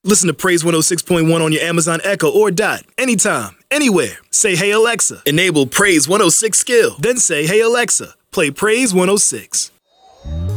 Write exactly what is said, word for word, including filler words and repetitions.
Listen to Praise one oh six point one on your Amazon Echo or Dot anytime, anywhere. Say, "Hey Alexa," enable Praise one oh six skill. Then say, "Hey Alexa, play Praise one oh six."